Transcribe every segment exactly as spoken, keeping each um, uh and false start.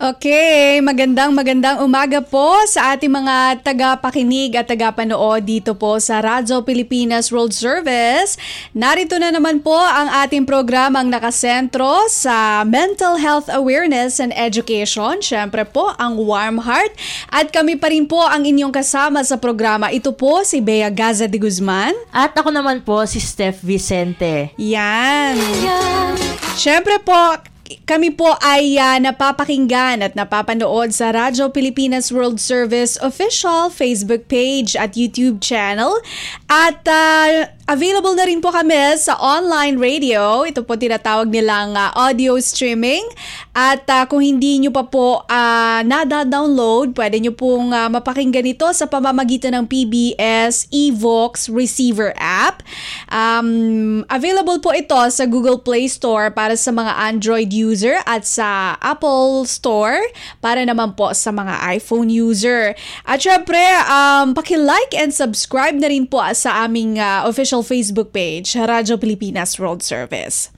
Okay, magandang magandang umaga po sa ating mga tagapakinig at tagapanood dito po sa Radyo Pilipinas World Service. Narito na naman po ang ating programang nakasentro sa mental health awareness and education. Siyempre po ang Warm Heart. At kami pa rin po ang inyong kasama sa programa. Ito po si Bea Gaza de Guzman. At ako naman po si Steph Vicente. Yan. Siyempre po, kami po ay uh, napapakinggan at napapanood sa Radyo Pilipinas World Service official Facebook page at YouTube channel. At uh, available na rin po kami sa online radio. Ito po tinatawag nilang uh, audio streaming. At uh, kung hindi nyo pa po uh, nada-download, pwede nyo pong uh, mapakinggan ito sa pamamagitan ng P B S Evox Receiver app. Um, available po ito sa Google Play Store para sa mga Android user at sa Apple Store para naman po sa mga iPhone user. At syempre, um, paki-like and subscribe na rin po sa aming uh, official Facebook page, Radyo Pilipinas World Service.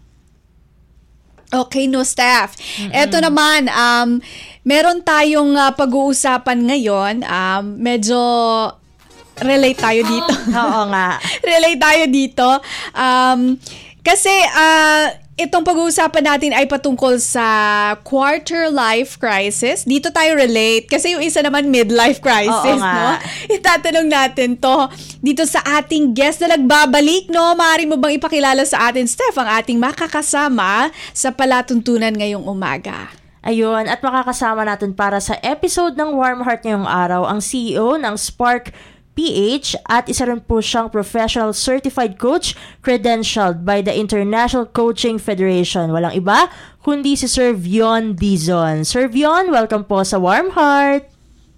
Okay, no, staff. Mm-hmm. Eto naman, um, meron tayong uh, pag-uusapan ngayon. Um, medyo relate tayo dito. Oo nga. Relate tayo dito. Um, kasi, uh, itong pag-uusapan natin ay patungkol sa quarter life crisis. Dito tayo relate kasi yung isa naman midlife crisis, no? Itatanong natin to dito sa ating guest na nagbabalik, no? Maaari mo bang ipakilala sa atin, Steph, ang ating makakasama sa palatuntunan ngayong umaga? Ayun, at makakasama natin para sa episode ng Warm Heart ngayong araw ang C E O ng Spark P H at isa rin po siyang professional certified coach credentialed by the International Coaching Federation. Walang iba kundi si Sir Vion Dizon. Sir Vion, welcome po sa Warm Heart.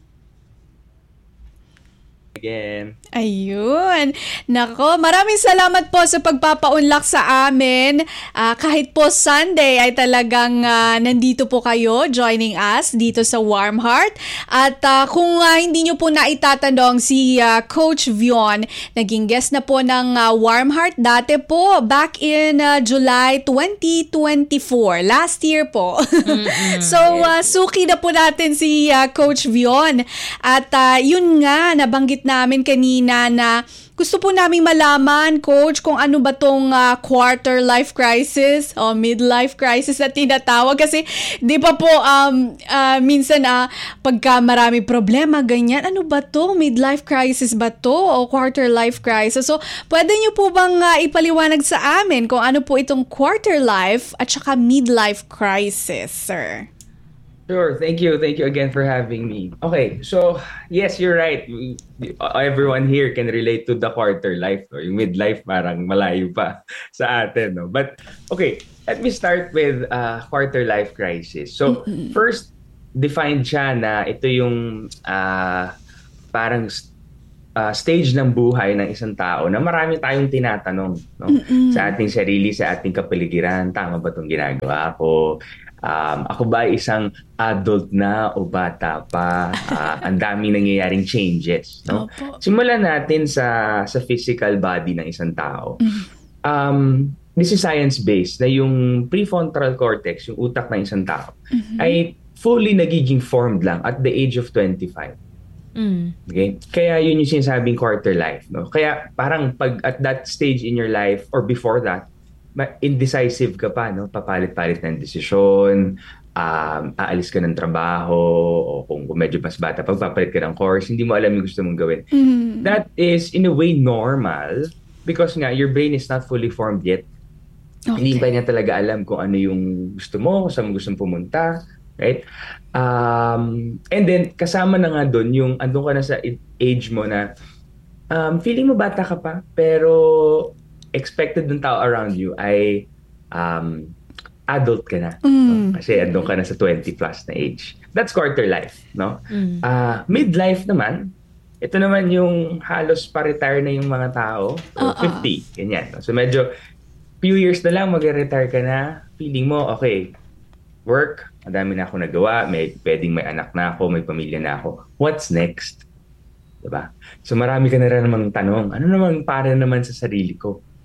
Again. Ayun. Nako, maraming salamat po sa pagpapaunlak sa amin. Uh, kahit po Sunday ay talagang uh, nandito po kayo joining us dito sa Warm Heart. At uh, kung uh, hindi nyo po naitatanong, si uh, Coach Vion, naging guest na po ng uh, Warm Heart dati po back in uh, July twenty twenty-four. Last year po. Mm-hmm. So, uh, suki na po natin si uh, Coach Vion. At uh, yun nga, nabanggit namin kanina na gusto po naming malaman, Coach, kung ano ba tong uh, quarter life crisis o midlife crisis na tinatawag. Kasi di pa po um, uh, minsan uh, pagka marami problema, ganyan, ano ba to? Midlife crisis ba to? O quarter life crisis? So, pwede nyo po bang uh, ipaliwanag sa amin kung ano po itong quarter life at saka midlife crisis, sir? Sure. Thank you. Thank you again for having me. Okay. So, yes, you're right. Everyone here can relate to the quarter life. No? Yung midlife parang malayo pa sa atin. No? But, okay. Let me start with uh, quarter life crisis. So, mm-hmm. first, defined siya na ito yung uh, parang uh, stage ng buhay ng isang tao na marami tayong tinatanong, no? Mm-hmm. Sa ating sarili, sa ating kapaligiran. Tama ba itong ginagawa ko? Um, ako ba isang adult na o bata pa? Uh, ang dami nangyayaring changes, no? Simulan natin sa sa physical body ng isang tao. Um, this is science-based na yung prefrontal cortex, yung utak ng isang tao, mm-hmm. ay fully nagiging formed lang at the age of twenty-five. Mm. Okay? Kaya yun yung sinasabing quarter life, no? Kaya parang pag at that stage in your life or before that, indecisive ka pa, no? Papalit-palit ng desisyon, um, aalis ka ng trabaho, o kung medyo mas bata, pagpapalit ka ng course, hindi mo alam yung gusto mong gawin. Mm. That is, in a way, normal because nga, your brain is not fully formed yet. Okay. Hindi ba niya talaga alam kung ano yung gusto mo, kung saan mo gustong pumunta, right? Um, and then, kasama na nga doon, yung andun ka na sa age mo na um, feeling mo bata ka pa, pero expected ng tao around you ay um, adult ka na. Mm. No? Kasi andun ka na sa twenty plus na age. That's quarter life, no? Mm. Uh, midlife naman, ito naman yung halos pa-retire na yung mga tao. So, fifty, ganyan. So medyo few years na lang mag-retire ka na. Feeling mo, okay, work, madami na ako nagawa, may, pwedeng may anak na ako, may pamilya na ako. What's next? Diba? So marami ka na rin namang tanong, ano naman para naman sa sarili ko?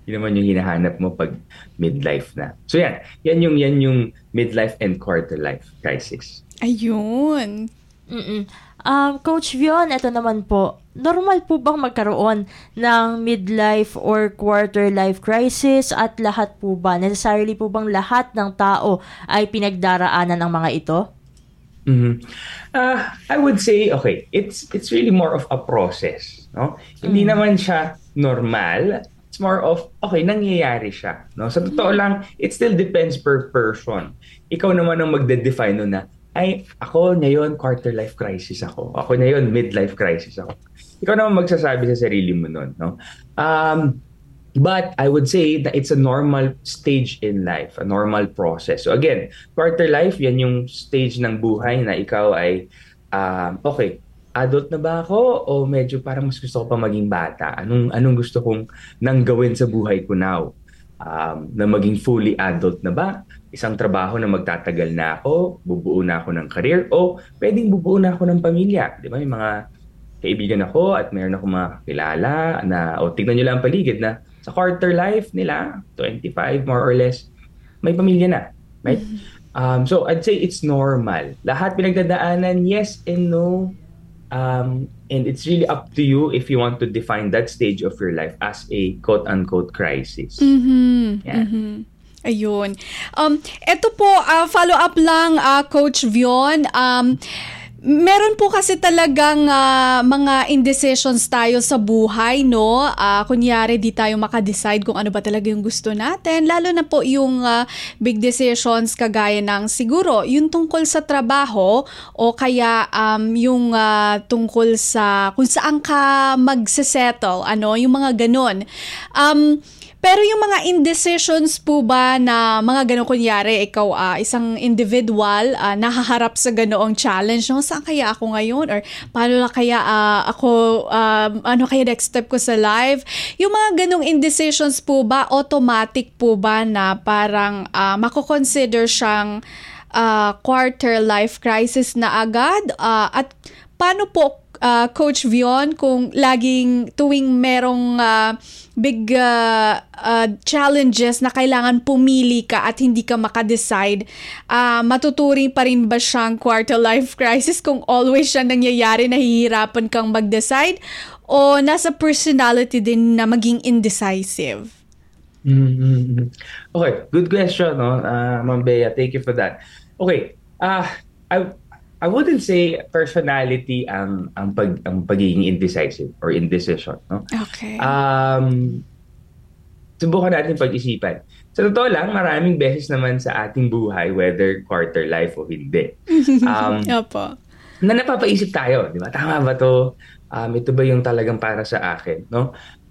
Yun naman yung hinahanap mo pag midlife na. So yan, yan yung yan yung midlife and quarter life crisis. Ayun. Mm-mm. Um, Coach Vion, ito naman po, normal po bang magkaroon ng midlife or quarter life crisis at lahat po ba, necessarily po bang lahat ng tao ay pinagdaraanan ng mga ito? Mm-hmm. Uh, I would say, okay, it's it's really more of a process. No? Mm-hmm. Hindi naman siya normal. It's more of, okay, nangyayari siya. No? Sa totoo lang, it still depends per person. Ikaw naman ang magde-define nun na, ay, ako ngayon quarter life crisis ako. Ako ngayon midlife crisis ako. Ikaw naman magsasabi sa sarili mo nun, no? Um, but I would say that it's a normal stage in life, a normal process. So again, quarter life, yan yung stage ng buhay na ikaw ay, um, okay, adult na ba ako o medyo parang mas gusto ko pa maging bata? Anong anong gusto kong nang gawin sa buhay ko now? Um, na maging fully adult na ba? Isang trabaho na magtatagal na ako, bubuo na ako ng career, o pwedeng bubuo na ako ng pamilya. Di ba? May mga kaibigan ako at mayroon ako mga kilala na, o tignan nyo lang ang paligid na sa quarter life nila, twenty-five more or less, may pamilya na. Right? Mm-hmm. Um, so I'd say it's normal. Lahat pinagdadaanan, yes and no. Um, and it's really up to you if you want to define that stage of your life as a quote-unquote crisis. Mm-hmm. Yeah. Mm-hmm. Ayun. Um, ito po, uh, follow-up lang, uh, Coach Vion. Um, meron po kasi talagang uh, mga indecisions tayo sa buhay, no? Uh, kunyari, di tayo makadecide kung ano ba talaga yung gusto natin. Lalo na po yung uh, big decisions kagaya ng siguro, yung tungkol sa trabaho o kaya um, yung uh, tungkol sa kung saan ka magse-settle, ano? Yung mga ganun. Um, Pero yung mga indecisions po ba na mga gano'ng kunyari, ikaw uh, isang individual, uh, nahaharap sa ganoong challenge, no? Saan kaya ako ngayon? Or paano na kaya uh, ako, uh, ano kaya next step ko sa life? Yung mga gano'ng indecisions po ba, automatic po ba na parang uh, mako-consider siyang uh, quarter life crisis na agad? Uh, at paano po, uh, Coach Vion, kung laging tuwing merong uh, big uh, uh, challenges na kailangan pumili ka at hindi ka makadecide, uh, matuturing pa rin ba siyang quarter life crisis kung always siya nangyayari, nahihirapan kang mag-decide, o nasa personality din na maging indecisive? Mm-hmm. Okay, good question, no, uh, Ma'am Bea. Thank you for that. Okay, uh, I I wouldn't say personality ang ang pag ang pagiging indecisive or indecision, no? Okay. Um subukan natin pag-isipan. Sa totoo lang, maraming beses naman sa ating buhay, whether quarter life o hindi. Um, Opo. Na napapaisip tayo, di ba? Tama ba to? Um, ito ba yung talagang para sa akin, no?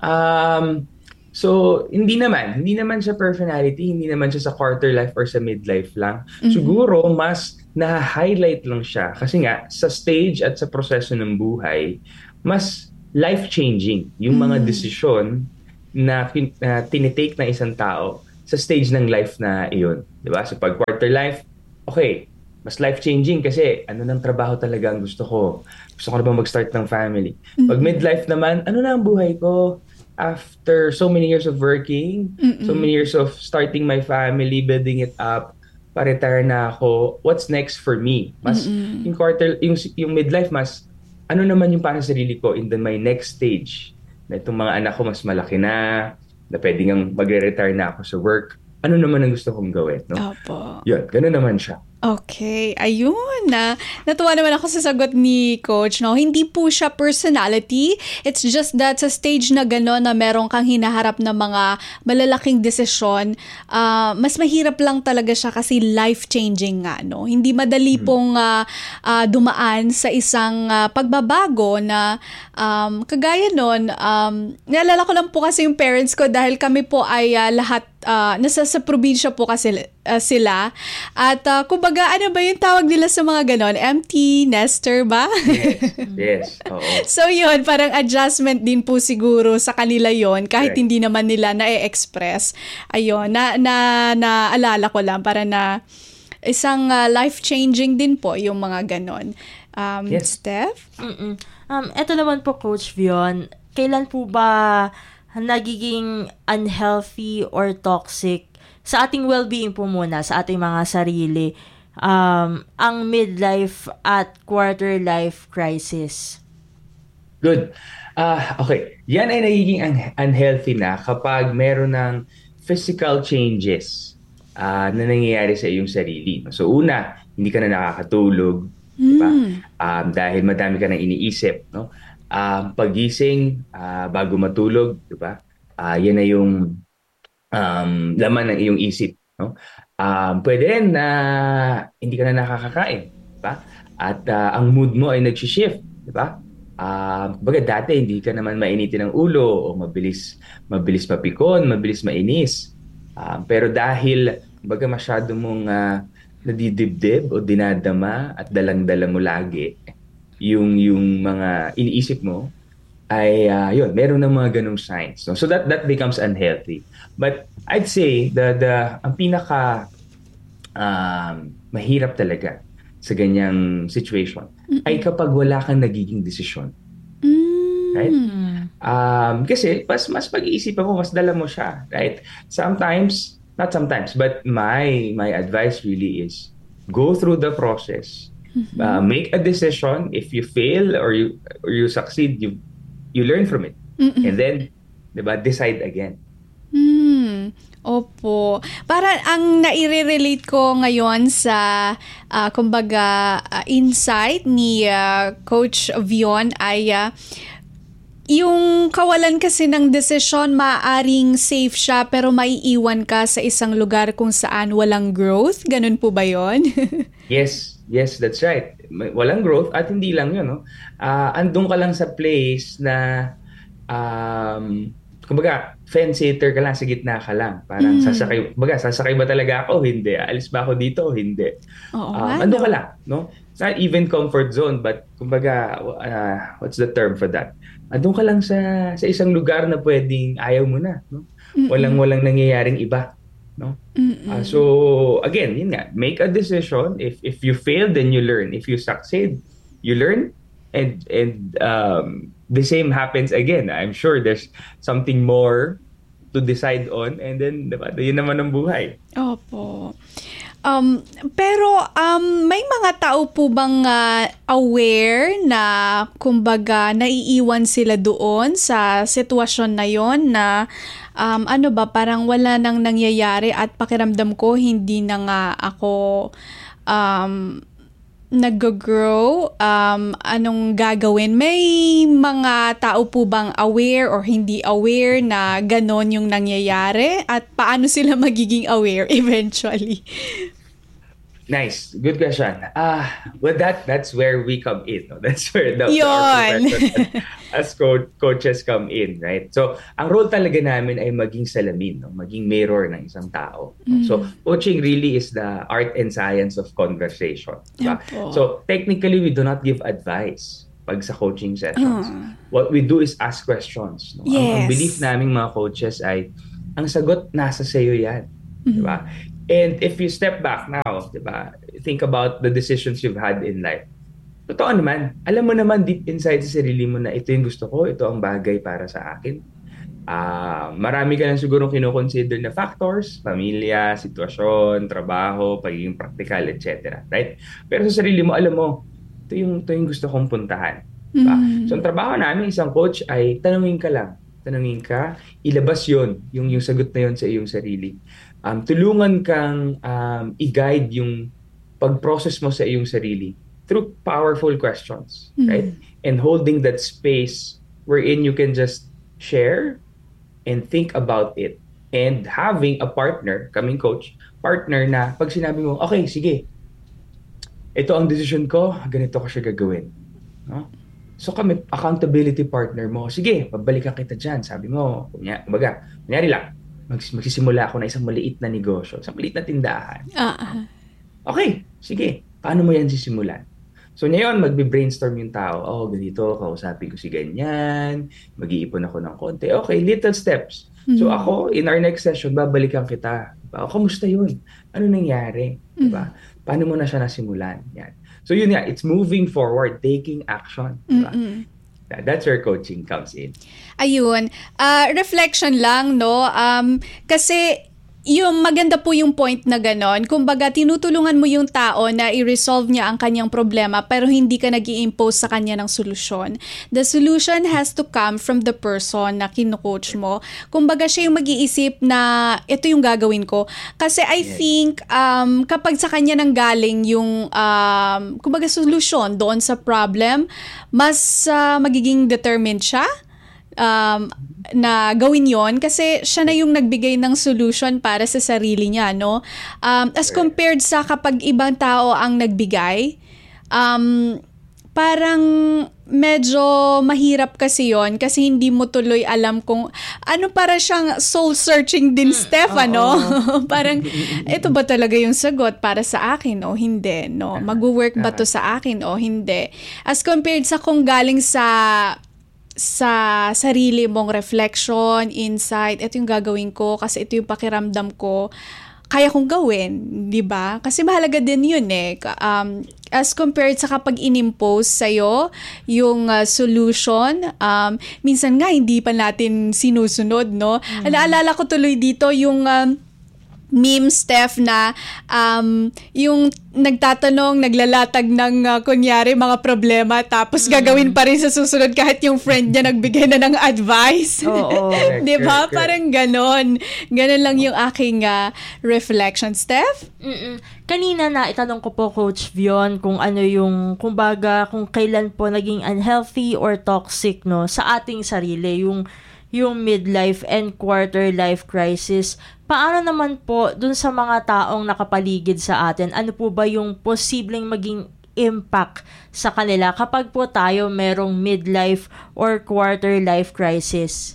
Um, so, hindi naman. Hindi naman sa personality, hindi naman siya sa quarter life or sa midlife lang. Mm-hmm. Siguro, mas na-highlight lang siya. Kasi nga, sa stage at sa proseso ng buhay, mas life-changing yung mga mm-hmm. desisyon na uh, tinitake ng isang tao sa stage ng life na iyon. Diba? So, pag quarter life, okay, mas life-changing kasi ano nang trabaho talaga ang gusto ko. Gusto ko na ba mag-start ng family? Mm-hmm. Pag midlife naman, ano na ang buhay ko? After so many years of working, Mm-mm. so many years of starting my family, building it up, pa-retire na ako, what's next for me? Mas Mm-mm. yung quarter, yung, yung midlife, mas ano naman yung para sa sarili ko in the, my next stage? Na itong mga anak ko mas malaki na, na pwede nga magre-retire na ako sa work. Ano naman ang gusto kong gawin? No? Opo. Yun, ganun naman siya. Okay, ayun na. Natuwa naman ako sa sagot ni Coach, no? Hindi po siya personality. It's just that sa stage na gano'n na meron kang hinaharap na mga malalaking desisyon, uh, mas mahirap lang talaga siya kasi life-changing nga, no? Hindi madali pong uh, uh, dumaan sa isang uh, pagbabago na um, kagaya nun, um, naalala ko lang po kasi yung parents ko dahil kami po ay uh, lahat uh, nasa sa probinsya po kasi uh, sila. At uh, kumbaga, ano ba yung tawag nila sa mga ganon? Empty nester ba? Yes. Yes. Oo. So yun, parang adjustment din po siguro sa kanila yon kahit Correct. Hindi naman nila na-express. Ayun, na, na, naalala ko lang para na isang uh, life-changing din po yung mga ganon. Um, yes. Steph? Mm-mm. Um, eto naman po, Coach Vion, kailan po ba nagiging unhealthy or toxic sa ating well-being po muna, sa ating mga sarili, um, ang midlife at quarter life crisis? Good. Ah, okay. Yan ay nagiging un- unhealthy na kapag meron ng physical changes ah, na nangyayari sa iyong sarili. No? So una, hindi ka na nakakatulog, di ba? Um, dahil madami ka nang iniisip, no? Um, pagising ah, bago matulog, di ba? Ah, yan na yung um, laman ng iyong isip, no? Um, pwede rin na hindi ka na nakakakain, di ba? At ah, ang mood mo ay nag-shift, di ba? Ah, baga dati hindi ka naman mainitin ng ulo o mabilis mabilis mapikon, mabilis mainis. Ah, pero dahil baga masyado mong ah, nadidibdib o dinadama at dalang-dala mo lagi yung yung mga iniisip mo ay ah, yun, meron ng mga ganong signs. No? So that that becomes unhealthy. But I'd say the the ang pinaka um, mahirap talaga sa ganyang situation ay kapag wala kang nagiging desisyon. Right? Um, kasi mas mas pag-iisipan mo, mas dala mo siya, right? Sometimes, not sometimes, but my my advice really is go through the process. Uh, make a decision. If you fail or you or you succeed, you you learn from it. And then, 'di ba, decide again. Hmm. Opo. Para ang naire-relate ko ngayon sa ah, kumbaga ah, insight ni ah, Coach Vion ay ah, yung kawalan kasi ng desisyon, maaaring safe siya pero maiiwan ka sa isang lugar kung saan walang growth. Ganun po ba yun? Yes, yes, that's right. May- Walang growth at hindi lang 'yun, no. Ah, andun ka lang sa place na um kumbaga fence sitter ka lang, sa gitna ka lang. Parang sasakay, kumbaga sasakay ba talaga ako? Hindi. Alis ba ako dito? Hindi. Oo Um, nga, andun no? ka lang, no? It's not even comfort zone, but kumbaga uh, what's the term for that? Andun ka lang sa sa isang lugar na pwedeng ayaw mo na, no? Walang-walang nangyayaring iba, no? Ah, so again, yun nga, make a decision. If if you fail, then you learn. If you succeed, you learn, and and um, the same happens again. I'm sure there's something more to decide on, and then diba, yun naman ang buhay. Opo. Um, pero um, may mga tao po bang ah, aware na kumbaga naiiwan sila doon sa sitwasyon na yon na um, ano ba, parang wala nang nangyayari at pakiramdam ko hindi na nga ako um, nag-grow, um, anong gagawin? May mga tao po bang aware or hindi aware na ganon yung nangyayari? At paano sila magiging aware eventually? Nice, good question. Ah, well, that that's where we come in. No? That's where the, the Yun. our profession as co- coaches come in, right? So, ang role talaga namin ay maging salamin, no? Maging mirror ng isang tao. No? So, coaching really is the art and science of conversation. Diba? Opo. So, technically, we do not give advice pag sa coaching sessions. What we do is ask questions. No? Ang, ang Yes. belief naming mga coaches ay, ang sagot nasa sa'yo yan. Diba? And if you step back now, diba, think about the decisions you've had in life. Totoo naman, alam mo naman deep inside sa sarili mo na ito yung gusto ko, ito ang bagay para sa akin. Ah, marami ka lang siguro kino-consider na factors, pamilya, sitwasyon, trabaho, pagiging practical, et cetera. Right? Pero sa sarili mo, alam mo, ito yung, ito yung gusto kong puntahan. Diba? So, ang trabaho namin, isang coach, ay tanungin ka lang. Tanungin ka, ilabas yon yung, yung sagot na yon sa iyong sarili. Um, tulungan kang um, i-guide yung pag-process mo sa iyong sarili through powerful questions, right? And holding that space wherein you can just share and think about it. And having a partner, kaming coach, partner na pag sinabi mo, okay, sige, ito ang decision ko, ganito ko siya gagawin. No? So kami, accountability partner mo, sige, pabalikan kita dyan. Sabi mo, kunya, kumbaga, kunyari lang, mags- magsisimula ako na isang maliit na negosyo, isang maliit na tindahan. Ah, Okay, sige, paano mo yan sisimulan? So ngayon, magbe-brainstorm yung tao, oh, ganito, kausapin ko si ganyan, mag-iipon ako ng konti. Okay, little steps. So ako, in our next session, babalikan kita. Diba? O, kamusta yun? Ano nangyari? Diba? Paano mo na siya nasimulan? Yan. So yun nga, it's moving forward, taking action. Diba? That- That's where coaching comes in. Ayun, ah, reflection lang, no? Um, kasi yung maganda po yung point na ganon. Kumbaga, tinutulungan mo yung tao na i-resolve niya ang kanyang problema pero hindi ka nag impose sa kanya ng solusyon. The solution has to come from the person na kino-coach mo. Kumbaga, siya yung mag-iisip na ito yung gagawin ko. Kasi I Yes. think um, kapag sa kanya nang galing yung um, kumbaga, solusyon doon sa problem, mas ah, magiging determined siya um, na gawin yon kasi siya na yung nagbigay ng solution para sa sarili niya, no? Um, as compared sa kapag ibang tao ang nagbigay, um, parang medyo mahirap kasi yon kasi hindi mo tuloy alam kung ano, para siyang soul searching din, Steph, ano? Parang ito ba talaga yung sagot para sa akin o hindi, no? Mag-work ba to sa akin o hindi? As compared sa kung galing sa sa sarili mong reflection, insight, ito yung gagawin ko kasi ito yung pakiramdam ko, kaya kong gawin, di ba? Kasi mahalaga din yun eh. Um, as compared sa kapag inimpose sa'yo yung uh, solution, um, minsan nga hindi pa natin sinusunod, no? Mm. Naalala ko tuloy dito yung um, meme, Steph, na um, yung nagtatanong, naglalatag ng uh, kunyari mga problema tapos mm. gagawin pa rin sa susunod kahit yung friend niya nagbigay na ng advice. Oo. Di ba? Parang ganon. Ganon lang yung aking uh, reflection, Steph. Mm-mm. Kanina na itanong ko po, Coach Vion, kung ano yung, kumbaga, kung kailan po naging unhealthy or toxic, no, sa ating sarili, yung yung midlife and quarter life crisis. Paano naman po dun sa mga taong nakapaligid sa atin? Ano po ba yung posibleng maging impact sa kanila kapag po tayo merong midlife or quarter life crisis?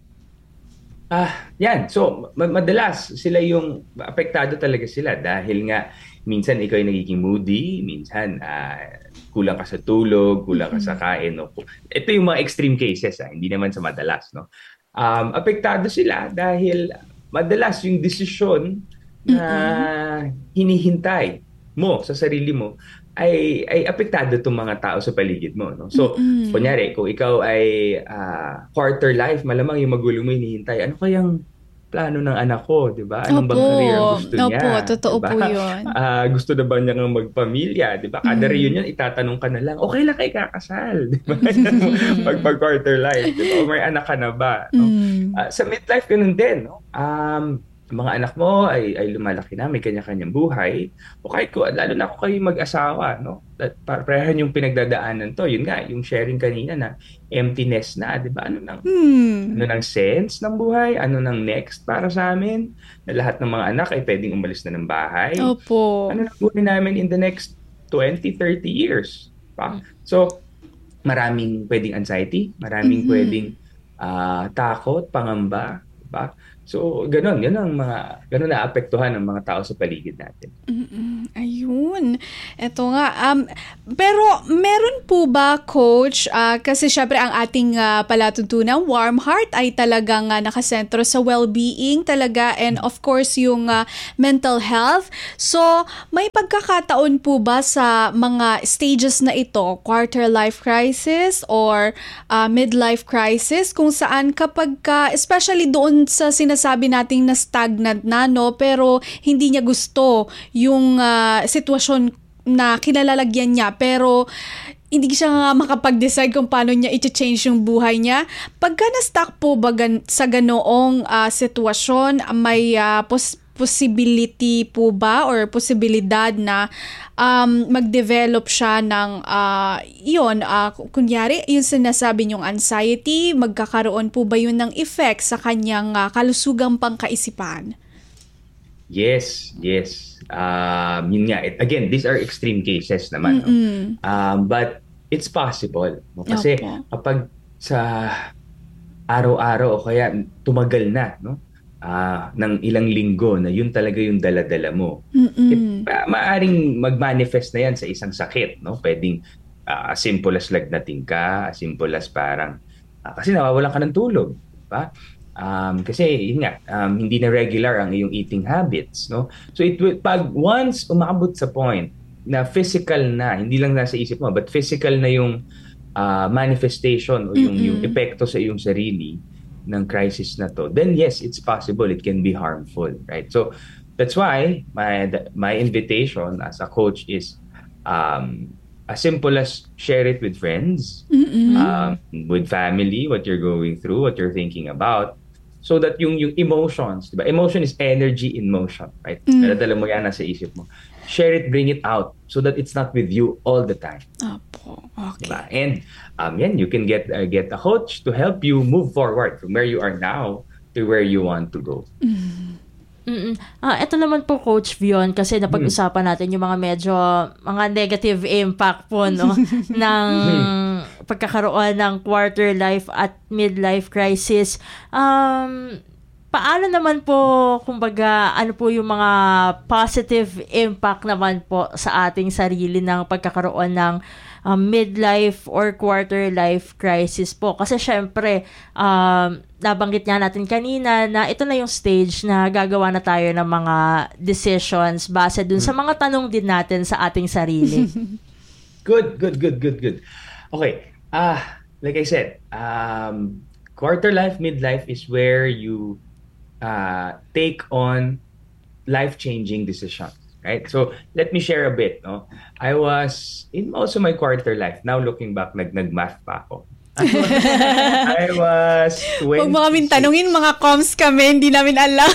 Ah, yan. So, ma- madalas sila yung apektado talaga sila dahil nga minsan ikaw ay nagiging moody, minsan ah, kulang ka sa tulog, kulang ka sa kain. No? Ito yung mga extreme cases, ah, hindi naman sa madalas. No? Um, apektado sila dahil madalas yung desisyon na hinihintay mo sa sarili mo ay ay apektado itong mga tao sa paligid mo, no? So, Mm-mm. kunyari, kung ikaw ay uh, quarter life, malamang yung magulang mo hinihintay, ano kayang plano ng anak ko, di ba? Anong bang Opo. career ang gusto niya? Opo, totoo diba? po yun. Ah, gusto na ba niya ng magpamilya, di ba? Kada Mm. reunion, itatanong ka na lang, okay lang kayo kakasal, di ba? Pag, pag quarter life, di ba? O may anak ka na ba? No? Mm. Ah, sa midlife, ganun din, no? Um, mga anak mo ay, ay lumalaki na, may kanya-kanyang buhay. O kahit ko, lalo na kung kayo mag-asawa, no? At parehan yung pinagdadaanan to. Yun nga, yung sharing kanina na emptiness na, di ba? Ano nang, Hmm. ano nang sense ng buhay? Ano nang next para sa amin? Na lahat ng mga anak ay pwedeng umalis na ng bahay. Opo. Ano nang buhay namin in the next twenty, thirty years? Pa? So, maraming pwedeng anxiety, maraming Mhm. pwedeng ah, takot, pangamba, ba? So, ganun, ganun ang mga, ganun na apektuhan ng mga tao sa paligid natin. Mm-mm. Ayun. Ito nga. Um, pero meron po ba, Coach, ah, kasi syempre ang ating ah, palatuntunan, Warm Heart, ay talagang uh, nakasentro sa well-being talaga and of course yung ah, mental health. So, may pagkakataon po ba sa mga stages na ito, quarter life crisis or ah, midlife crisis, kung saan kapag ka, especially doon sa sinasabi nating na stagnant na, no, pero hindi niya gusto yung ah, sitwasyon na kinalalagyan niya pero hindi siya nga makapag-decide kung paano niya i-change yung buhay niya. Pagka na-stuck po ba gan- sa ganoong ah, sitwasyon, may ah, pos- possibility po ba or posibilidad na um, mag-develop siya ng uh, yun, uh, kunyari yung sinasabi niyong anxiety, magkakaroon po ba yun ng effect sa kanyang uh, kalusugang pangkaisipan? Yes, yes. Um, yun nga. It, again, these are extreme cases naman. No? Mm-mm. Um, but it's possible. No? Kasi Opo. kapag sa araw-araw o kaya tumagal na, no? Ah, ng ilang linggo na yun talaga yung dala-dala mo. Mm-mm. Ma- maaring mag-manifest na yan sa isang sakit, no? Pwedeng ah, as simple as lagnating ka, as simple as parang ah, kasi nawawalan ka ng tulog, di ba? Um, kasi yun nga, um, hindi na regular ang iyong eating habits, no? So it will, pag once umabot sa point na physical na, hindi lang nasa isip mo, but physical na yung uh, manifestation o yung, yung epekto sa iyong sarili ng crisis na to, then yes, it's possible it can be harmful, right? So that's why my my invitation as a coach is um, as simple as share it with friends, um, with family, what you're going through, what you're thinking about, so that yung yung emotions, diba? Emotion is energy in motion, right? Dala-dala mo yan nasa isip mo. Share it, bring it out, so that it's not with you all the time. Opo, okay. Diba? And um, yan, you can get uh, get a coach to help you move forward from where you are now to where you want to go. Mm-mm. Ah, ito naman po, Coach Vion, kasi napag-usapan natin yung mga medyo mga negative impact po, no, ng pagkakaroon ng quarter life at midlife crisis. Um, paano naman po, kumbaga, ano po yung mga positive impact naman po sa ating sarili ng pagkakaroon ng um, midlife or quarter life crisis po? Kasi syempre, um, nabanggit nga natin kanina na ito na yung stage na gagawa na tayo ng mga decisions base dun sa mga tanong din natin sa ating sarili. Good, good, good, good, good. Okay. Ah, uh, like I said, um, quarter life, midlife is where you uh, take on life-changing decisions, right? So let me share a bit. No, I was in also my quarter life. Now looking back, nag nagmath pa ako. I was twenty-six. Huwag mo kaming tanungin, mga comms kami, hindi namin alam.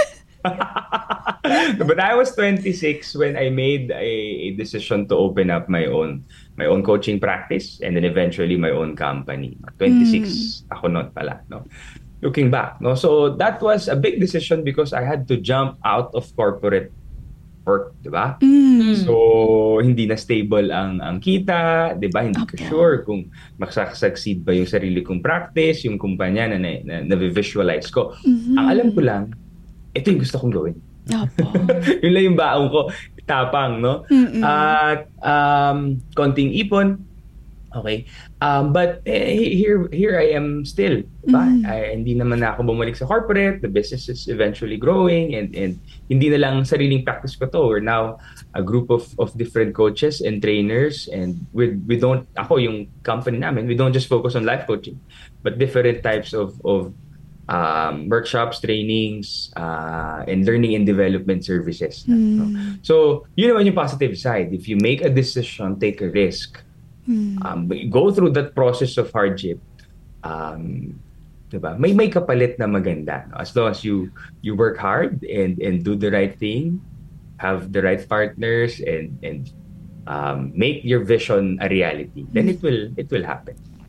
But I was twenty-six when I made a, a decision to open up my own my own coaching practice and then eventually my own company. twenty-six mm. ako noon pala, no. Looking back, no. So that was a big decision because I had to jump out of corporate work, 'di ba? Mm. So hindi na stable ang ang kita, 'di ba? Hindi okay. ka sure kung magsasucceed ba yung sarili kong practice, yung kumpanya na na, na, na visualize ko. Mm-hmm. Ang alam ko lang, ito yung gusto kong gawin. Opo. Yun lang yung baong ko, tapang, no? At um, konting ipon, okay. Um, but eh, here here I am still, diba? Mm. Ay, hindi naman na ako bumalik sa corporate. The business is eventually growing and and hindi na lang sariling practice ko to. We're now a group of of different coaches and trainers, and we we don't, ako yung company namin, we don't just focus on life coaching, but different types of of um, workshops, trainings, uh, and learning and development services. Mm. No? So yun naman yung positive side. If you make a decision, take a risk, Hmm. Um, go through that process of hardship, um, diba? May may kapalit na maganda, no? As long as you you work hard and and do the right thing, have the right partners, and and um, make your vision a reality, then it will it will happen.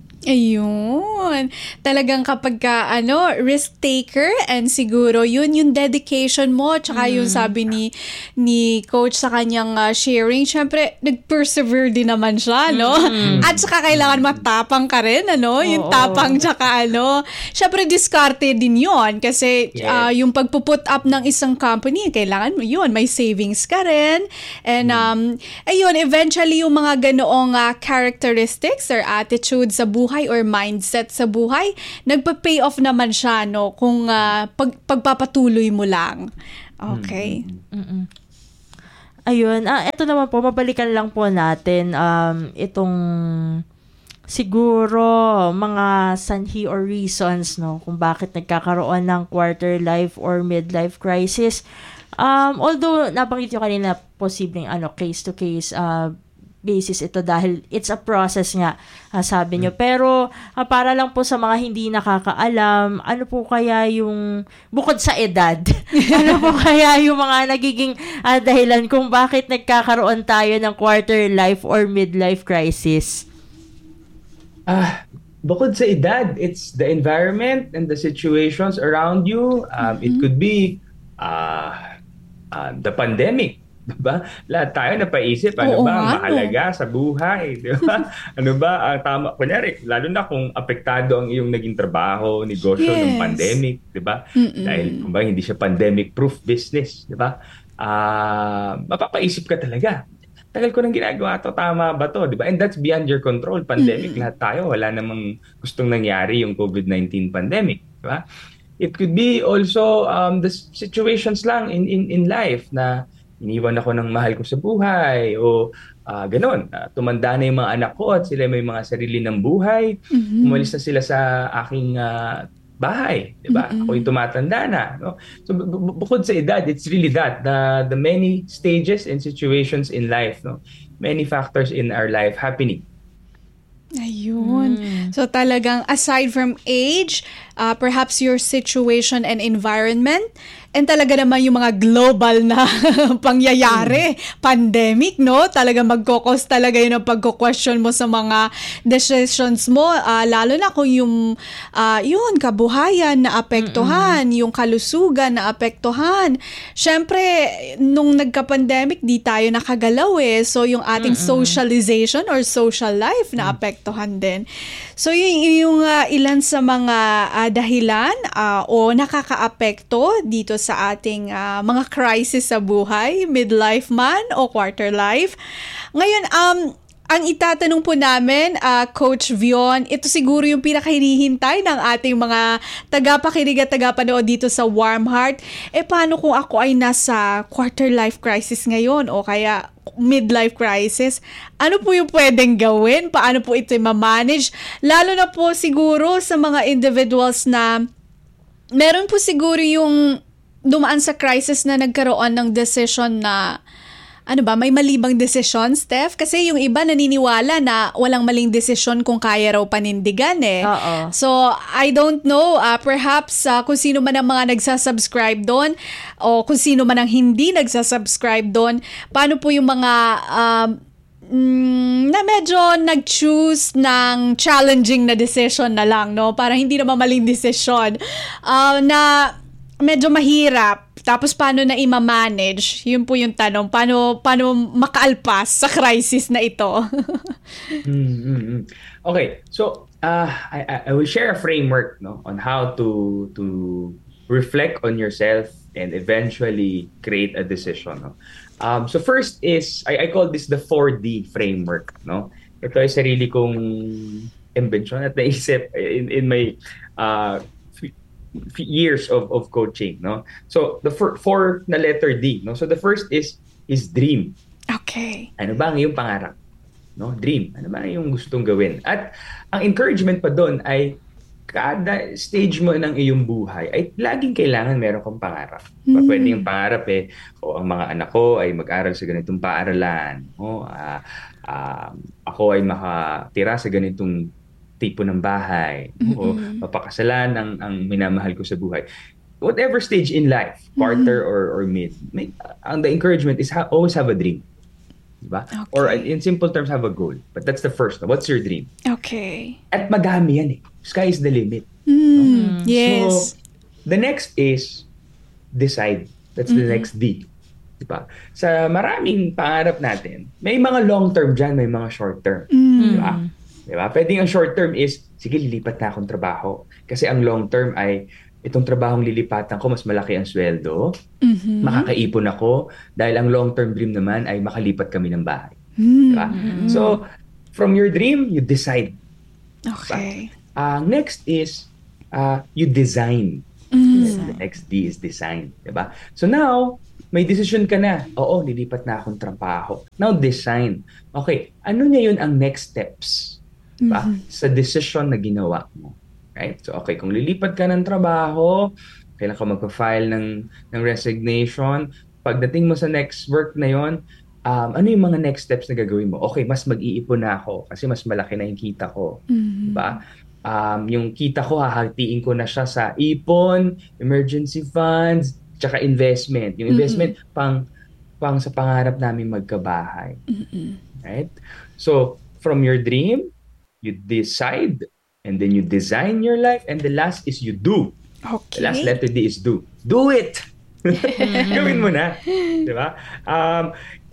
Ayun. Talagang kapag ka, ano, risk taker, and siguro yun yung dedication mo, tsaka mm. yung sabi ni ni coach sa kanyang uh, sharing, syempre nag-persevere din naman siya, no? Mm. At saka kailangan matapang ka rin, ano? Yung Oo. tapang tsaka ano. Syempre diskarte din yun kasi yes. uh, yung pagpuput up ng isang company, kailangan mo yun, may savings ka rin. And um ayun, eventually yung mga ganoong uh, characteristics or attitude sa buhay or mindset sa buhay, nagpa-pay off naman siya, no, kung uh, pag, pagpapatuloy mo lang. Okay. Mm-mm. Ayun, ah, ito naman po, mabalikan lang po natin um, itong siguro mga sanhi or reasons, no, kung bakit nagkakaroon ng quarter life or midlife crisis. Um, although, nabanggit nyo kanina, posibleng ano, case-to-case uh, basis ito dahil it's a process nga, uh, sabi nyo. Pero uh, para lang po sa mga hindi nakakaalam, ano po kaya yung, bukod sa edad, ano po kaya yung mga nagiging uh, dahilan kung bakit nagkakaroon tayo ng quarter life or midlife crisis? Ah, bukod sa edad, it's the environment and the situations around you. Um, mm-hmm. It could be uh, uh, the pandemic. Diba? Lahat tayo napaisip, ano Oo, ba ang mahalaga sa buhay? Diba? Ano ba ang tama? Kunyari, lalo na kung apektado ang iyong naging trabaho, negosyo yes. ng pandemic, diba? Mm-mm. Dahil kung ba hindi siya pandemic-proof business, diba? Uh, mapapaisip ka talaga. Tagal ko nang ginagawa to, tama ba to? Diba? And that's beyond your control. Pandemic, Mm-mm. lahat tayo, wala namang gustong nangyari yung COVID nineteen pandemic. Diba? It could be also um, the situations lang in, in, in life na iniwan ako ng mahal ko sa buhay o uh, ganun, uh, tumanda na yung mga anak ko at sila may mga sarili ng buhay. Mhm. Umalis na sila sa aking uh, bahay, di ba? Mm-mm. Ako yung tumatanda na. No? So bu- bu- bukod sa edad, it's really that. The, the many stages and situations in life, no? Many factors in our life happening. Ayun. Mm. So talagang aside from age, uh, perhaps your situation and environment, and talaga naman yung mga global na pangyayari, pandemic, no? Talaga magkokos talaga yun ang pagko-question mo sa mga decisions mo, uh, lalo na kung yung, uh, yun, kabuhayan na apektuhan, yung kalusugan na apektuhan. Siyempre, nung nagka-pandemic, di tayo nakagalaw eh. So, yung ating Mm-mm. socialization or social life na apektuhan din. So, yung, yung uh, ilan sa mga uh, dahilan uh, o nakakaapekto dito sa ating uh, mga crisis sa buhay, midlife man o quarter life. Ngayon, um, ang itatanong po namin, uh, Coach Vion, ito siguro yung pinakahinihintay ng ating mga tagapakinig at tagapanood dito sa Warm Heart. Eh, paano kung ako ay nasa quarter life crisis ngayon o kaya midlife crisis? Ano po yung pwedeng gawin? Paano po ito ma-manage? Lalo na po siguro sa mga individuals na meron po siguro yung dumaan sa crisis na nagkaroon ng decision na ano ba, may malibang desisyon, Steph? Kasi yung iba naniniwala na walang maling desisyon kung kaya raw panindigan eh. Oo. So, I don't know, uh, perhaps uh, kung sino man ang mga nagsasubscribe doon o kung sino man ang hindi nagsasubscribe doon, paano po yung mga um, mm, na medyo nag-choose ng challenging na decision na lang, no? Para hindi naman maling desisyon. Uh, na medyo mahirap. Tapos paano na i-manage? Yun po yung tanong. Paano, paano makaalpas sa crisis na ito? Mm-hmm. Okay, so uh, I, I will share a framework, no, on how to to reflect on yourself and eventually create a decision. No? Um, so first is, I, I call this the four D framework. No? Ito ay sarili kong invention at naisip in, in my uh, years of of coaching, no. So the fir- four na letter D, no. So the first is is dream. Okay. Ano ba ang iyong pangarap? No, dream. Ano ba ang iyong gustong gawin? At ang encouragement pa doon ay kada stage mo ng iyong buhay ay laging kailangan meron kang pangarap. Mm. Pwede yung pangarap eh, o ang mga anak ko ay mag-aral sa ganitong paaralan. O uh, uh, ako ay makatira sa ganitong tipo ng bahay, mm-hmm. o mapakasalan ang, ang minamahal ko sa buhay. Whatever stage in life, quarter mm-hmm. or, or mid, may, ang the encouragement is ha- always have a dream. Diba? Okay. Or in simple terms, have a goal. But that's the first. What's your dream? Okay. At madami yan eh. Sky is the limit. Mm, no? Yes. So, the next is decide. That's the mm-hmm. next D. Diba? Sa maraming pangarap natin, may mga long term dyan, may mga short term. Mm-hmm. Diba? Diba? Pwedeng ang short term is, sige, lilipat na akong trabaho. Kasi ang long term ay, itong trabahong lilipatan ko, mas malaki ang sweldo, mm-hmm. makakaipon ako, dahil ang long term dream naman ay makalipat kami ng bahay. Mm-hmm. Diba? So, from your dream, you decide. Okay. Uh, next is, uh, you design. Mm-hmm. The next D is design. Diba? So now, may decision ka na. Oo, lilipat na akong trabaho. Now, design. Okay, ano niya yun ang next steps? Diba? Mm-hmm. Sa decision na ginawa mo. Right? So, okay, kung lilipat ka ng trabaho, kailan ka magpa-file ng, ng resignation, pagdating mo sa next work na yon, um, ano yung mga next steps na gagawin mo? Okay, mas mag-iipon na ako kasi mas malaki na yung kita ko. Mm-hmm. Diba? Um, yung kita ko, hahatiin ko na siya sa ipon, emergency funds, tsaka investment. Yung investment, mm-hmm. pang, pang sa pangarap namin magkabahay. Mm-hmm. Right? So, from your dream, you decide, and then you design your life, and the last is you do. Okay. The last letter D is do. Do it! Gawin mo na. Diba? Um,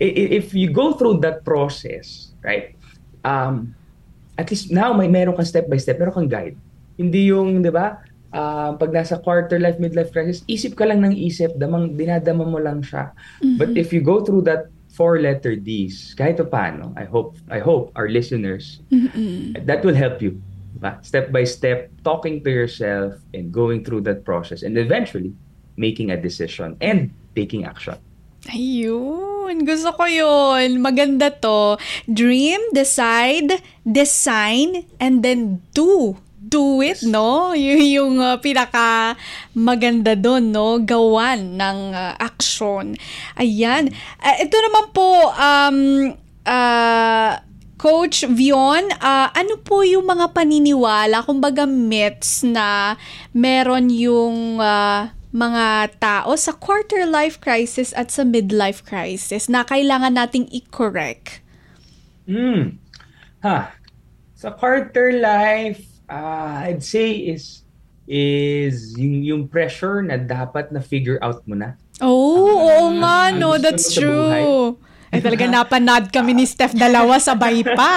if you go through that process, right, um, at least now may meron kang step by step, meron kang guide. Hindi yung, di ba, uh, pag nasa quarter life, midlife crisis, isip ka lang ng isip, damang, dinadama mo lang siya. Mm-hmm. But if you go through that four letter D's, kahit pa paano, I hope, I hope our listeners, mm-hmm. that will help you. Diba? Step by step, talking to yourself and going through that process and eventually making a decision and taking action. Ayun. Ayun, gusto ko yun. Maganda to. Dream, decide, design, and then do. Do it, no? Y- yung uh, pinaka maganda doon, no? Gawan ng uh, action. Ayan. Uh, ito naman po, um, uh, Coach Vion, uh, ano po yung mga paniniwala, kumbaga myths na meron yung uh, mga tao sa quarter life crisis at sa midlife crisis na kailangan nating i-correct? Hmm. Ha. Sa quarter life, uh, I'd say is is yung, yung pressure na dapat na figure out mo na. Oh, Uh, oo nga, ang no? gusto mo That's sa buhay. true. Ay, talaga napanad kami ni Steph dalawa sabay pa.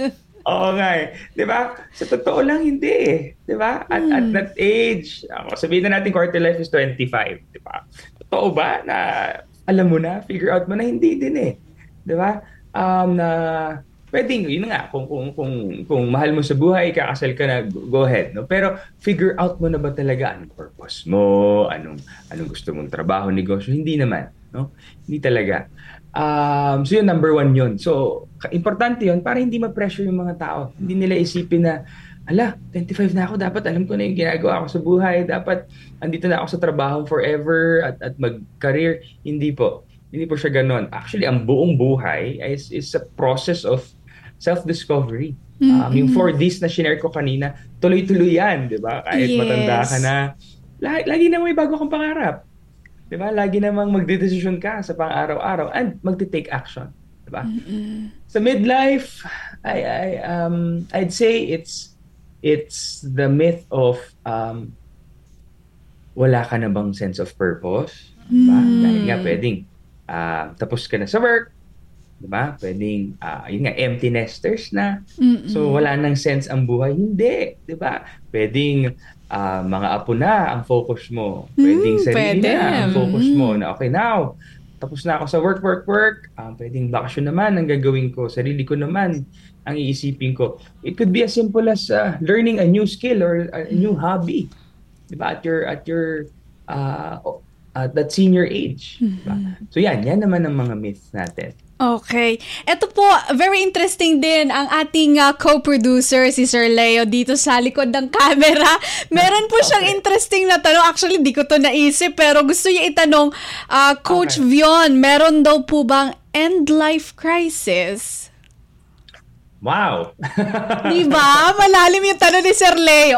Oo nga eh. Di ba? Sa totoo lang, hindi eh. Di ba? At, at that age, ako, sabihin na natin quarter life is twenty-five. Di ba? Totoo ba na alam mo na, figure out mo na? Hindi din eh. Di ba? Um, na pwedeng, yun nga, kung, kung, kung, kung mahal mo sa buhay, kakasal ka na, go ahead. No? Pero figure out mo na ba talaga anong purpose mo, anong, anong gusto mong trabaho, negosyo? Hindi naman. No? Hindi talaga. Um, so yun, number one yun. So, importante yun para hindi ma-pressure yung mga tao. Hindi nila isipin na, ala, twenty-five na ako, dapat alam ko na yung ginagawa ko sa buhay, dapat andito na ako sa trabaho forever at, at mag-career. Hindi po. Hindi po siya ganun. Actually, ang buong buhay is, is a process of self-discovery. Mm-hmm. Um, yung four Ds na shinare ko kanina, tuloy-tuloy yan, di ba? Kahit yes. matanda ka na, lagi, lagi na may bago kang pangarap. Diba? Lagi namang magdedesisyon ka sa pang-araw-araw and magte-take action, diba? Mm-hmm. Sa midlife, I I um I'd say it's it's the myth of um wala ka na bang sense of purpose, diba? Mm. Dahil nga pwedeng uh, tapos ka na sa work, diba? Pwedeng uh, yun nga empty nesters na. Mm-hmm. So wala nang sense ang buhay, hindi, diba? Pwedeng Uh, mga apo na ang focus mo. Pwedeng mm, sarili pwede. na ang focus mm. mo. Na okay, now, tapos na ako sa work, work, work. Um, pwedeng bakasyon naman ang gagawin ko. Sarili ko naman ang iisipin ko. It could be as simple as uh, learning a new skill or a new hobby. Diba? At your, at your, uh, at that senior age. Diba? Mm-hmm. So yan, yan naman ang mga myths natin. Okay. Ito po, very interesting din ang ating uh, co-producer, si Sir Leo, dito sa likod ng camera. Meron po siyang interesting na tanong. Actually, di ko to naisip, pero gusto niya itanong, uh, Coach okay. Vion, meron daw po bang end-life crisis? Wow! Diba? Malalim yung tanong ni Sir Leo.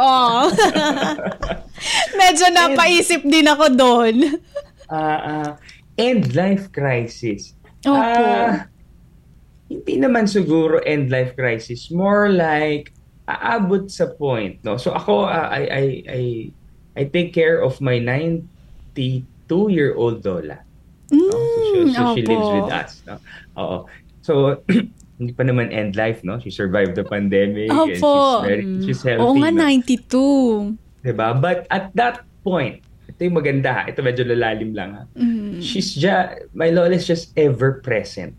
Medyo napaisip din ako doon. Uh, uh, end-life crisis. Opo. Uh, hindi naman siguro end-life crisis. More like, aabot sa point. No? So ako, uh, I, I, I, I take care of my ninety-two-year-old Lola. Mm, no? So, she, so she lives with us. No? Oo. So, hindi pa naman end life, no? She survived the pandemic. Opo. And she's, very, she's healthy. Oo nga, no? ninety-two. Diba? But at that point, ito yung maganda, ito medyo lalalim lang ha. Mm. She's just, my Lola is just ever present.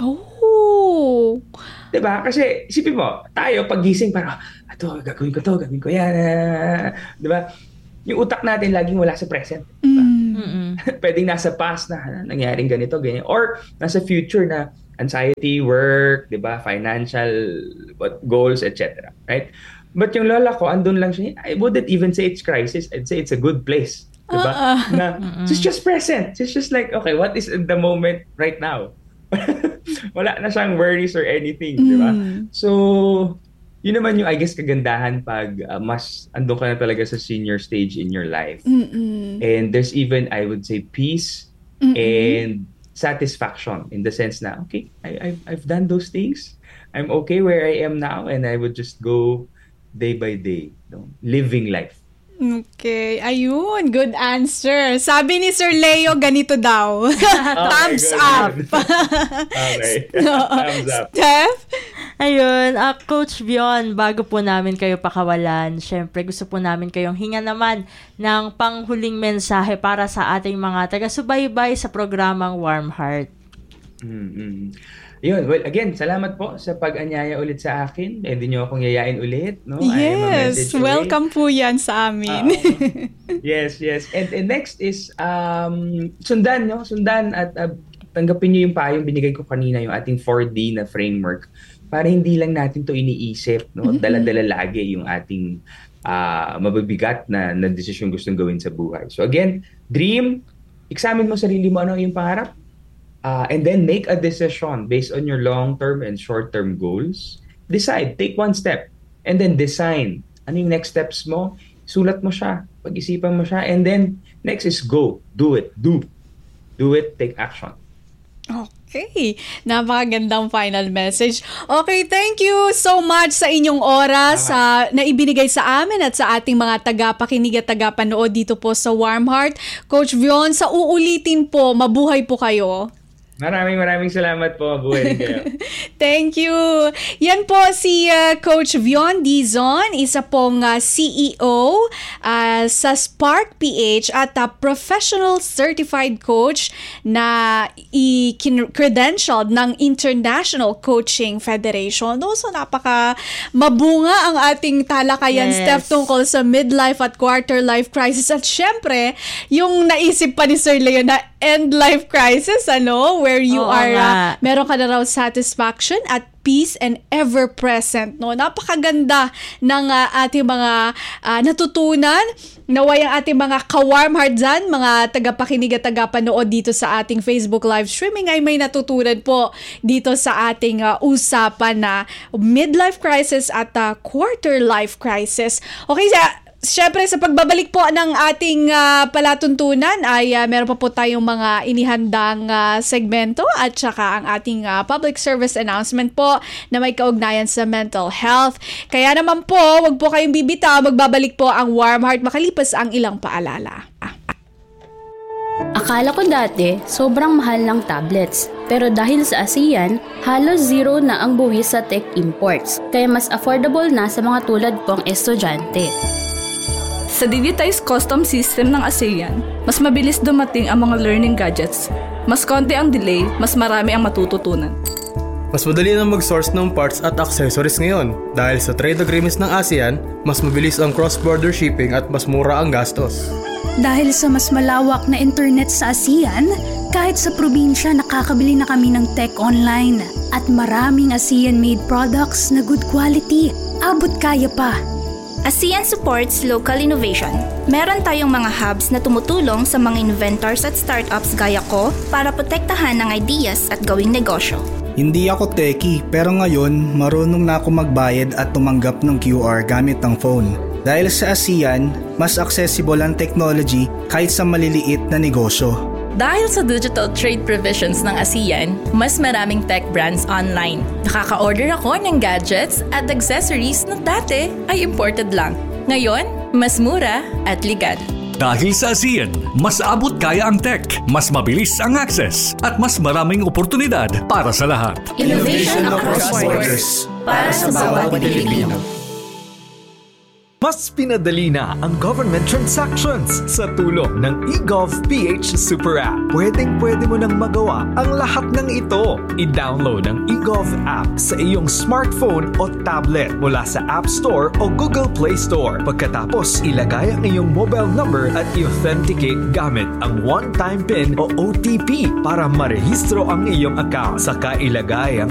Oh! Diba? Kasi, isipin mo, tayo, pagising, parang, ah, ito, gagawin ko to, gagawin ko yan. Diba? Yung utak natin laging wala sa present. Diba? Mm. Pwedeng nasa past na, nangyaring ganito, ganyan. Or, nasa future na, anxiety, work, diba? Financial what, goals, et cetera. Right? But yung lola ko, andun lang siya. I wouldn't even say it's crisis. I'd say it's a good place. Diba? Uh-uh. Na, she's just present. She's just like, okay, what is in the moment right now? Wala na siyang worries or anything. Mm. Diba? So, yun naman yung, I guess, kagandahan pag uh, mas andun ka na talaga sa senior stage in your life. Mm-mm. And there's even, I would say, peace Mm-mm. and satisfaction in the sense na, okay, I, I've, I've done those things. I'm okay where I am now and I would just go day by day, no? Living life. Okay, ayun, good answer. Sabi ni Sir Leo, ganito daw. Thumbs okay, up. Okay, thumbs up. Steph? Ayun, uh, Coach Vion, bago po namin kayo pakawalan, syempre gusto po namin kayong hinga naman ng panghuling mensahe para sa ating mga taga-subaybay sa programang Warm Heart. Mm-hmm. Yun, well, again, salamat po sa pag-anyaya ulit sa akin. Hindi nyo akong yayain ulit. No? Yes, welcome po yan sa amin. Uh, yes, yes. And, and next is, um, sundan, no? Sundan at uh, tanggapin niyo yung payong binigay ko kanina, yung ating four D na framework, para hindi lang natin to iniisip, no? Dala-dala lagi yung ating uh, mabibigat na, na desisyon gustong gawin sa buhay. So again, dream, examine mo sarili mo, ano yung pangarap, uh, and then make a decision based on your long-term and short-term goals. Decide, take one step, and then design. Ano yung next steps mo? Sulat mo siya, pag-isipan mo siya, and then next is go, do it, do. Do it, take action. Okay. Napakagandang final message. Okay, thank you so much sa inyong oras sa na ibinigay sa amin at sa ating mga tagapakinig at tagapanood dito po sa Warm Heart. Coach Vion, sa uulitin po, mabuhay po kayo. Maraming maraming salamat po. Mabuhay rin kayo. Thank you. Yan po si uh, Coach Vion Dizon, isa pong uh, C E O uh, sa Spark P H at uh, professional certified coach na i-credentialed ng International Coaching Federation. No? So napaka mabunga ang ating talakayan, yes. Steph, tungkol sa midlife at quarter life crisis. At syempre, yung naisip pa ni Sir Leo na end life crisis, ano? Where you Oo are, uh, nga. meron ka na raw satisfaction at peace and ever-present, no? Napakaganda ng uh, ating mga uh, natutunan. Naway ang ating mga ka-warm heart dyan, mga tagapakinig at tagapanood dito sa ating Facebook live streaming ay may natutunan po dito sa ating uh, usapan na midlife crisis at uh, quarter life crisis. Okay, sa Siyempre, sa pagbabalik po ng ating uh, palatuntunan ay uh, meron pa po tayong mga inihandang uh, segmento at saka ang ating uh, public service announcement po na may kaugnayan sa mental health. Kaya naman po, wag po kayong bibitaw, magbabalik po ang Warm Heart makalipas ang ilang paalala. Akala ko dati, sobrang mahal ng tablets. Pero dahil sa ASEAN, halos zero na ang buwis sa tech imports. Kaya mas affordable na sa mga tulad kong estudyante. Sa digitized custom system ng ASEAN, mas mabilis dumating ang mga learning gadgets. Mas konti ang delay, mas marami ang matututunan. Mas madali na mag-source ng parts at accessories ngayon. Dahil sa trade agreements ng ASEAN, mas mabilis ang cross-border shipping at mas mura ang gastos. Dahil sa mas malawak na internet sa ASEAN, kahit sa probinsya nakakabili na kami ng tech online. At maraming ASEAN-made products na good quality. Abot kaya pa. ASEAN supports local innovation. Meron tayong mga hubs na tumutulong sa mga inventors at startups gaya ko para protektahan ang ideas at gawing negosyo. Hindi ako techie pero ngayon marunong na ako magbayad at tumanggap ng Q R gamit ang phone. Dahil sa ASEAN, mas accessible ang technology kahit sa maliliit na negosyo. Dahil sa digital trade provisions ng ASEAN, mas maraming tech brands online. Nakaka-order ako ng gadgets at accessories na dati ay imported lang. Ngayon, mas mura at ligado. Dahil sa ASEAN, mas abot kaya ang tech, mas mabilis ang access, at mas maraming oportunidad para sa lahat. Innovation across borders para sa bawat Pilipino. Mas pinadali na ang government transactions sa tulong ng eGovPH Super App. Pwedeng-pwede mo nang magawa ang lahat ng ito. I-download ang eGov app sa iyong smartphone o tablet mula sa App Store o Google Play Store. Pagkatapos, ilagay ang iyong mobile number at i-authenticate gamit ang one-time PIN o O T P para marehistro ang iyong account. Saka ilagay ang